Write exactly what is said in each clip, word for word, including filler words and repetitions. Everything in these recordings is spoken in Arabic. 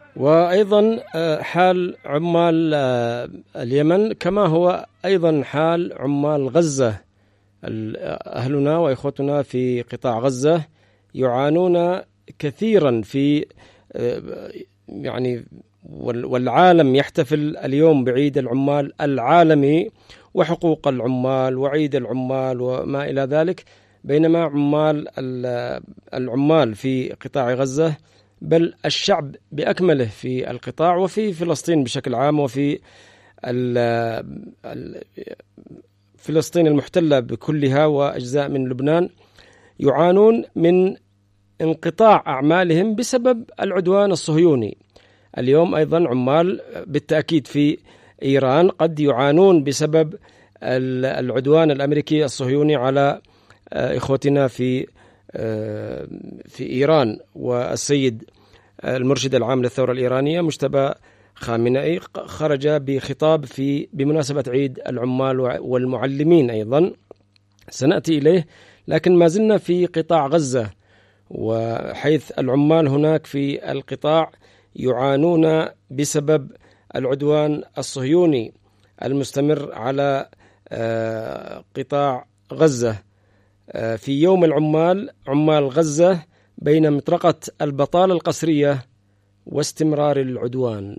وأيضا حال عمال اليمن كما هو أيضا حال عمال غزة. أهلنا وإخوتنا في قطاع غزة يعانون كثيرا في يعني والعالم يحتفل اليوم بعيد العمال العالمي وحقوق العمال وعيد العمال وما إلى ذلك، بينما عمال العمال في قطاع غزة بل الشعب بأكمله في القطاع وفي فلسطين بشكل عام وفي فلسطين المحتلة بكلها وأجزاء من لبنان يعانون من انقطاع أعمالهم بسبب العدوان الصهيوني. اليوم أيضا عمال بالتأكيد في إيران قد يعانون بسبب العدوان الأمريكي الصهيوني على إخوتنا في في إيران. والسيد المرشد العام للثورة الإيرانية مجتبى خامنئي خرج بخطاب في بمناسبة عيد العمال والمعلمين أيضا سنأتي إليه، لكن ما زلنا في قطاع غزة، وحيث العمال هناك في القطاع يعانون بسبب العدوان الصهيوني المستمر على قطاع غزة. في يوم العمال عمال غزة بين مطرقة البطالة القسرية واستمرار العدوان.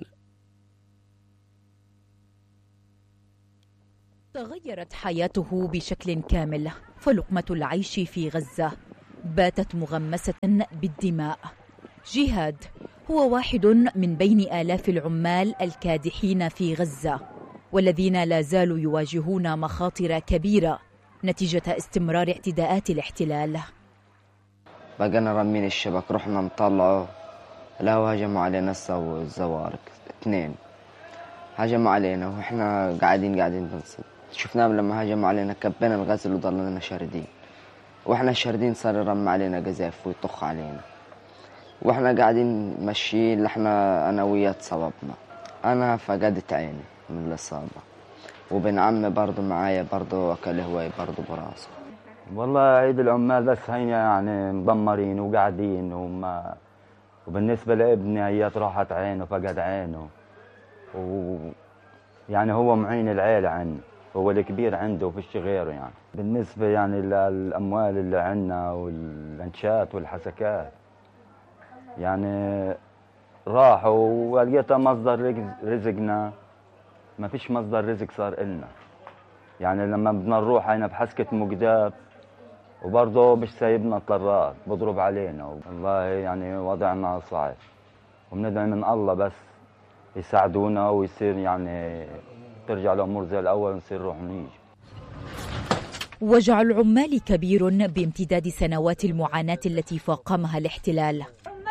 تغيرت حياته بشكل كامل، فلقمة العيش في غزة باتت مغمسة بالدماء. جهاد هو واحد من بين آلاف العمال الكادحين في غزة، والذين لا زالوا يواجهون مخاطر كبيرة نتيجة استمرار اعتداءات الاحتلال. بقينا رامين الشبك، رحنا نطلعه، لقوا هجموا علينا الزوارق اثنين، هجموا علينا واحنا قاعدين قاعدين بنصد، شفناهم لما هجموا علينا كبينا الغزل وضلنا شاردين، واحنا شاردين صار يرمى علينا قذائف ويطخ علينا، واحنا قاعدين ماشيين لحنا انا وياه تصابنا. انا فقدت عيني من الاصابه، وبن عمي برضه معايا برضه اكل هواي برضه براسه. والله عيد العمال بس هينا يعني مدمرين وقاعدين وما، وبالنسبه لابني هي راحت عينه، فقد عينه، و يعني هو معين العيله عني، هو الكبير عنده وفيش غيره. يعني بالنسبه يعني للاموال اللي عندنا والانشات والحسكات يعني راحوا، ولقيتها مصدر رزقنا، ما فيش مصدر رزق صار إلنا. يعني لما بدنا نروح هنا بحسكة مقداب وبرضه مش سايبنا طرات، بضرب علينا. والله يعني وضعنا صعب، وبندعي من الله بس يساعدونا ويصير يعني ترجع الأمور زي الأول ونصير نروح ونيجي. وجع العمال كبير بامتداد سنوات المعاناة التي فاقمها الاحتلال.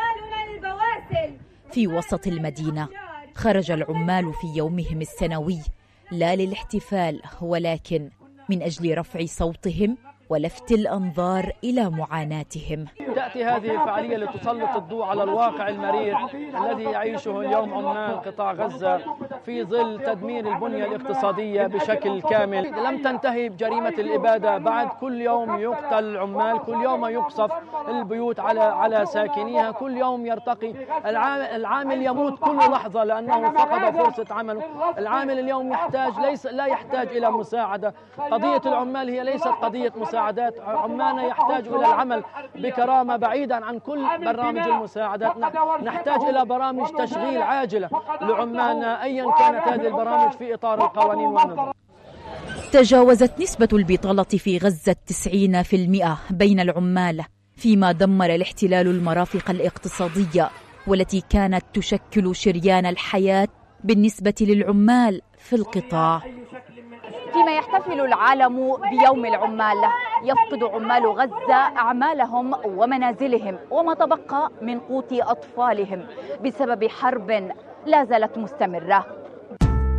في وسط المدينة خرج العمال في يومهم السنوي لا للاحتفال، ولكن من أجل رفع صوتهم ولفت الأنظار إلى معاناتهم. تأتي هذه الفعالية لتسلط الضوء على الواقع المرير الذي يعيشه اليوم عمال قطاع غزة في ظل تدمير البنية الاقتصادية بشكل كامل. لم تنتهي بجريمة الإبادة، بعد كل يوم يقتل العمال، كل يوم يقصف البيوت على على ساكنيها، كل يوم يرتقي العامل يموت كل لحظة لأنه فقد فرصة عمله. العامل اليوم يحتاج ليس لا يحتاج إلى مساعدة. قضية العمال هي ليست قضية مساعدات، عمالنا يحتاج إلى العمل بكرامة بعيدا عن كل برامج المساعدات. نحتاج إلى برامج تشغيل عاجلة لعمالنا أيا كانت هذه البرامج في إطار القوانين والنظام. تجاوزت نسبة البطالة في غزة تسعين بالمئة بين العمال، فيما دمر الاحتلال المرافق الاقتصادية والتي كانت تشكل شريان الحياة بالنسبة للعمال في القطاع. فيما يحتفل العالم بيوم العمال، يفقد عمال غزة أعمالهم ومنازلهم وما تبقى من قوت أطفالهم بسبب حرب لا زالت مستمرة.